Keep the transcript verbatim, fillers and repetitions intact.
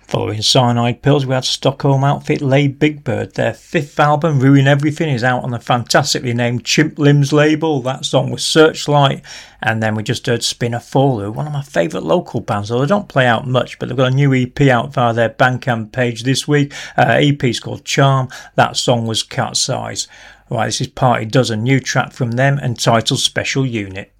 Following Cyanide Pills, we had Stockholm outfit Lay Big Bird. Their fifth album, Ruin Everything, is out on the fantastically named Chimp Limbs label. That song was Searchlight. And then we just heard Spinner Falu, one of my favourite local bands, although they don't play out much, but they've got a new E P out via their Bandcamp page this week. Uh, E P's called Charm. That song was Cat Size. Right, this is Party Dozen, new track from them entitled Special Unit.